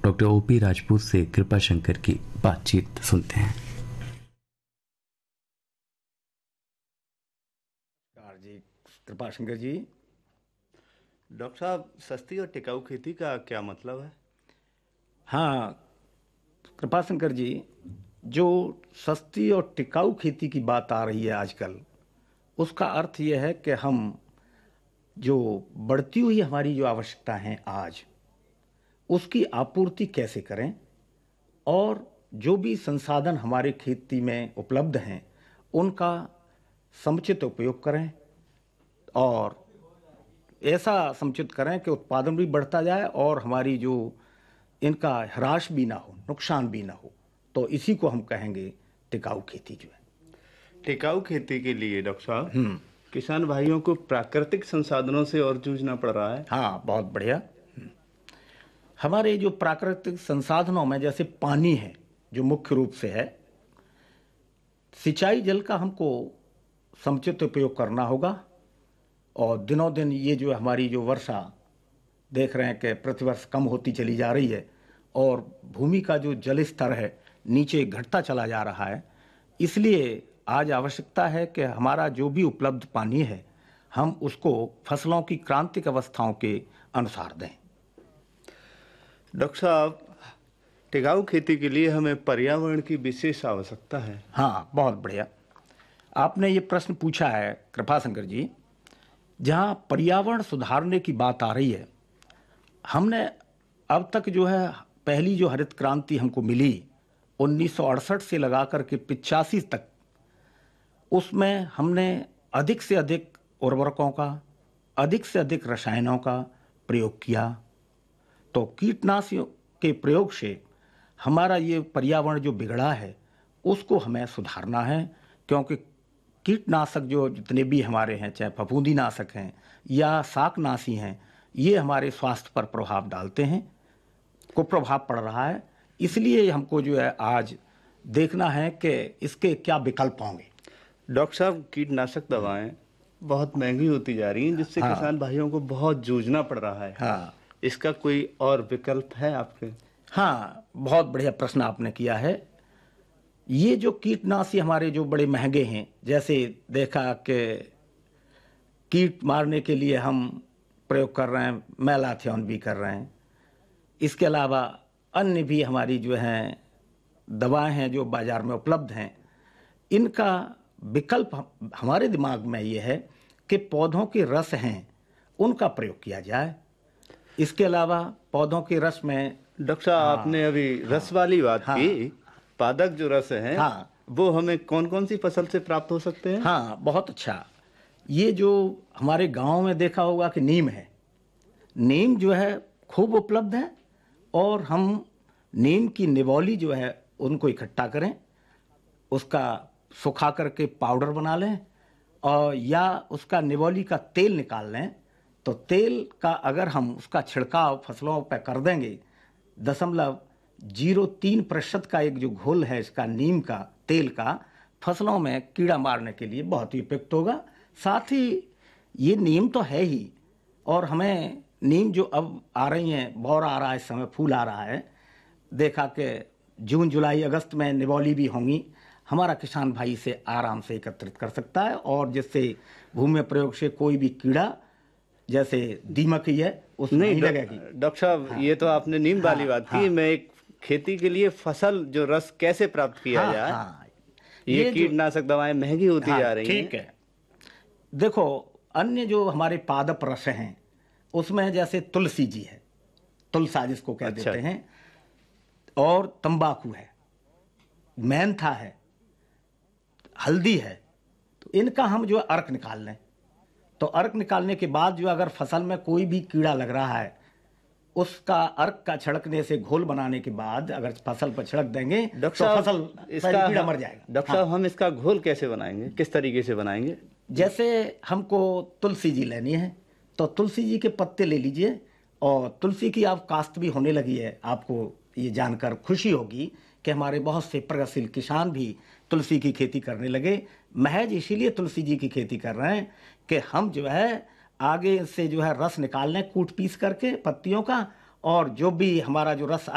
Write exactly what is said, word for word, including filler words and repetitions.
Doctor OP Rajput से कृपा शंकर की बातचीत सुनते हैं। नमस्कार जी, कृपा शंकर जी। डॉक्टर साहब, सस्ती और टिकाऊ खेती का क्या मतलब है? हाँ कृपा शंकर जी, जो सस्ती और टिकाऊ खेती की बात आ रही है आजकल, उसका अर्थ यह है कि हम जो बढ़ती हुई हमारी जो आवश्यकता है आज, उसकी आपूर्ति कैसे करें और जो भी संसाधन हमारे खेती में उपलब्ध हैं उनका समुचित उपयोग करें और ऐसा समुचित करें कि उत्पादन भी बढ़ता जाए और हमारी जो इनका ह्रास भी ना हो, नुकसान भी ना हो। तो इसी को हम कहेंगे टिकाऊ खेती जो है। टिकाऊ खेती के लिए डॉक्टर साहब किसान भाइयों को प्राकृतिक संसाधनों से और जूझना पड़ रहा है। हाँ, बहुत बढ़िया। हमारे जो प्राकृतिक संसाधनों में जैसे पानी है, जो मुख्य रूप से है, सिंचाई जल का हमको समुचित उपयोग करना होगा। और दिनों दिन ये जो हमारी जो वर्षा देख रहे हैं कि प्रतिवर्ष कम होती चली जा रही है और भूमि का जो जल स्तर है नीचे घटता चला जा रहा है। इसलिए आज आवश्यकता है कि हमारा जो भी उपलब्ध पानी है हम उसको फसलों की क्रांतिक अवस्थाओं के अनुसार दें। डॉक्टर साहब, टिकाऊ खेती के लिए हमें पर्यावरण की विशेष आवश्यकता है। हाँ, बहुत बढ़िया आपने ये प्रश्न पूछा है कृपा शंकर जी। जहाँ पर्यावरण सुधारने की बात आ रही है, हमने अब तक जो है पहली जो हरित क्रांति हमको मिली उन्नीस सौ अड़सठ से लगा कर के पिचासी तक, उसमें हमने अधिक से अधिक उर्वरकों का, अधिक से अधिक रसायनों का प्रयोग किया। तो कीटनाशकों के प्रयोग से हमारा ये पर्यावरण जो बिगड़ा है उसको हमें सुधारना है, क्योंकि कीटनाशक जो जितने भी हमारे हैं, चाहे फफूंदीनाशक हैं या शाकनाशी हैं, ये हमारे स्वास्थ्य पर प्रभाव डालते हैं, कुप्रभाव पड़ रहा है। इसलिए हमको जो है आज देखना है कि इसके क्या विकल्प होंगे। डॉक्टर साहब, कीटनाशक दवाएं बहुत महंगी होती जा रही हैं, जिससे हाँ। किसान भाइयों को बहुत जूझना पड़ रहा है। हाँ, इसका कोई और विकल्प है आपके? हाँ, बहुत बढ़िया प्रश्न आपने किया है। ये जो कीटनाशी हमारे जो बड़े महंगे हैं, जैसे देखा कि कीट मारने के लिए हम प्रयोग कर रहे हैं, मैलाथियन भी कर रहे हैं। इसके अलावा अन्य भी हमारी जो हैं दवाएं हैं जो बाजार में उपलब्ध हैं। इनका विकल्प हमारे दिमाग में ये है कि पौधों के रस हैं उनका प्रयोग किया जाए। इसके अलावा पौधों के रस में डॉक्टर साहब, हाँ, आपने अभी रस वाली बात हाँ, की। पादप जो रस हैं, हाँ, वो हमें कौन कौन सी फसल से प्राप्त हो सकते हैं? हाँ, बहुत अच्छा। ये जो हमारे गांव में देखा होगा कि नीम है, नीम जो है खूब उपलब्ध है और हम नीम की निवौली जो है उनको इकट्ठा करें, उसका सुखा करके पाउडर बना लें और या उसका निवौली का तेल निकाल लें। तो तेल का अगर हम उसका छिड़काव फसलों पर कर देंगे, दशमलव जीरो तीन प्रतिशत का एक जो घोल है इसका नीम का तेल का, फसलों में कीड़ा मारने के लिए बहुत ही उपयुक्त होगा। साथ ही ये नीम तो है ही, और हमें नीम जो अब आ रही हैं, बौर आ रहा है, इस समय फूल आ रहा है, देखा कि जून जुलाई अगस्त में निवौली भी होंगी। हमारा किसान भाई से आराम से एकत्रित कर सकता है और जिससे भूमि प्रयोग से कोई भी कीड़ा जैसे दीमक ही है उसमें नहीं लगेगी। डॉक्टर साहब, हाँ, ये तो आपने नीम वाली हाँ, बात की। हाँ, मैं एक खेती के लिए फसल जो रस कैसे प्राप्त किया हाँ, जाए। हाँ, ये, ये कीटनाशक दवाएं महंगी होती हाँ, जा रही हैं। ठीक है। देखो, अन्य जो हमारे पादप रस हैं उसमें जैसे तुलसी जी है, तुलसा जिसको कह अच्छा। देते हैं, और तंबाकू है, मेंथा है, हल्दी है। तो इनका हम जो अर्क निकाल लें, तो अर्क निकालने के बाद जो अगर फसल में कोई भी कीड़ा लग रहा है, उसका अर्क का छिड़कने से घोल बनाने के बाद अगर फसल पर छिड़क देंगे तो फसल इसका कीड़ा मर जाएगा। डॉक्टर साहब, हम इसका घोल कैसे बनाएंगे, किस तरीके से बनाएंगे? जैसे हमको तुलसी जी लेनी है तो तुलसी जी के पत्ते ले लीजिए, और तुलसी की आप काश्त भी होने लगी है। आपको ये जानकर खुशी होगी कि हमारे बहुत से प्रगतिशील किसान भी तुलसी की खेती करने लगे। महज इसीलिए तुलसी जी की खेती कर रहे हैं कि हम जो है आगे से जो है रस निकाल लें, कूट पीस करके पत्तियों का, और जो भी हमारा जो रस